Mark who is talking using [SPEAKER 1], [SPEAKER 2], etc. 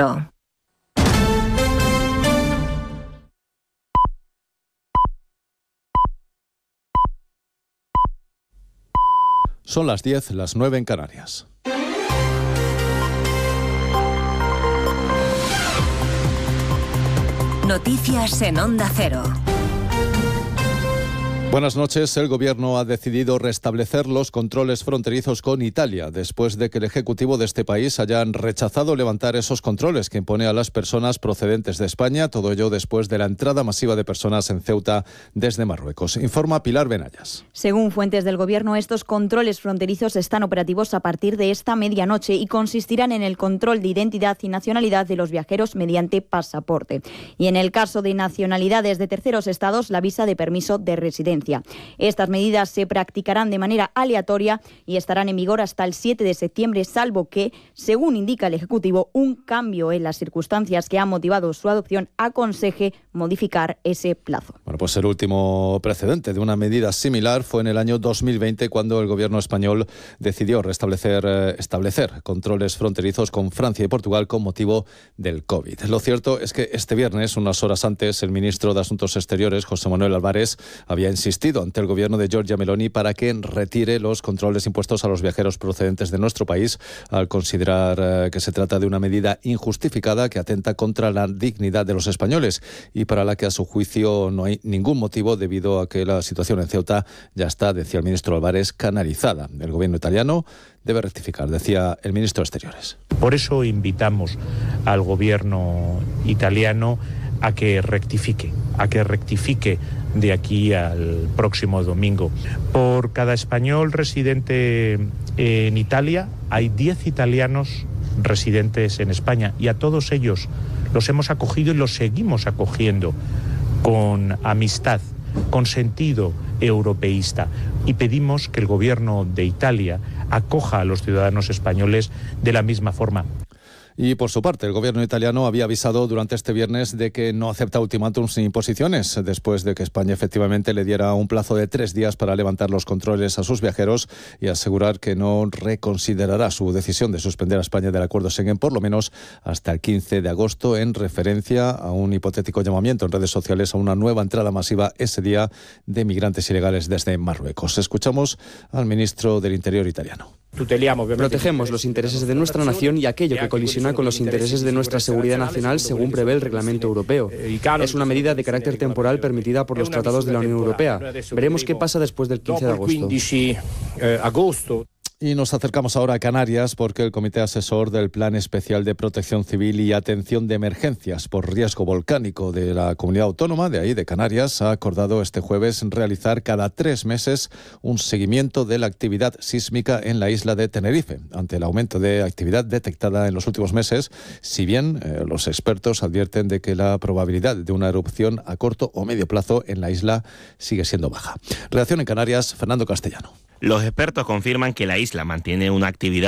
[SPEAKER 1] Son las 10, las 9 en Canarias.
[SPEAKER 2] Noticias en Onda Cero.
[SPEAKER 1] Buenas noches. El Gobierno ha decidido restablecer los controles fronterizos con Italia, después de que el Ejecutivo de este país hayan rechazado levantar esos controles que impone a las personas procedentes de España, todo ello después de la entrada masiva de personas en Ceuta desde Marruecos. Informa Pilar Benayas.
[SPEAKER 3] Según fuentes del Gobierno, estos controles fronterizos están operativos a partir de esta medianoche y consistirán en el control de identidad y nacionalidad de los viajeros mediante pasaporte. Y en el caso de nacionalidades de terceros estados, la visa de permiso de residencia. Estas medidas se practicarán de manera aleatoria y estarán en vigor hasta el 7 de septiembre, salvo que, según indica el Ejecutivo, un cambio en las circunstancias que han motivado su adopción aconseje modificar ese plazo.
[SPEAKER 1] Bueno, pues el último precedente de una medida similar fue en el año 2020, cuando el Gobierno español decidió establecer controles fronterizos con Francia y Portugal con motivo del COVID. Lo cierto es que este viernes, unas horas antes, el ministro de Asuntos Exteriores, José Manuel Álvarez, había insistido ante el Gobierno de Giorgia Meloni para que retire los controles impuestos a los viajeros procedentes de nuestro país, al considerar que se trata de una medida injustificada que atenta contra la dignidad de los españoles y para la que, a su juicio, no hay ningún motivo, debido a que la situación en Ceuta ya está, decía el ministro Álvarez, canalizada. El Gobierno italiano debe rectificar, decía el ministro de Exteriores.
[SPEAKER 4] Por eso invitamos al Gobierno italiano a que rectifique de aquí al próximo domingo. Por cada español residente en Italia hay 10 italianos residentes en España, y a todos ellos los hemos acogido y los seguimos acogiendo con amistad, con sentido europeísta, y pedimos que el Gobierno de Italia acoja a los ciudadanos españoles de la misma forma.
[SPEAKER 1] Y por su parte, el Gobierno italiano había avisado durante este viernes de que no acepta ultimátums ni imposiciones, después de que España efectivamente le diera un plazo de 3 días para levantar los controles a sus viajeros y asegurar que no reconsiderará su decisión de suspender a España del acuerdo Schengen, por lo menos hasta el 15 de agosto, en referencia a un hipotético llamamiento en redes sociales a una nueva entrada masiva ese día de migrantes ilegales desde Marruecos. Escuchamos al ministro del Interior italiano.
[SPEAKER 5] Protegemos los intereses de nuestra nación y aquello que colisiona con los intereses de nuestra seguridad nacional, según prevé el reglamento europeo. Es una medida de carácter temporal permitida por los tratados de la Unión Europea. Veremos qué pasa después del 15 de agosto.
[SPEAKER 1] Y nos acercamos ahora a Canarias, porque el Comité Asesor del Plan Especial de Protección Civil y Atención de Emergencias por Riesgo Volcánico de la Comunidad Autónoma de Canarias ha acordado este jueves realizar cada 3 meses un seguimiento de la actividad sísmica en la isla de Tenerife, ante el aumento de actividad detectada en los últimos meses, si bien los expertos advierten de que la probabilidad de una erupción a corto o medio plazo en la isla sigue siendo baja. Redacción en Canarias, Fernando Castellano.
[SPEAKER 6] Los expertos confirman que la isla mantiene una actividad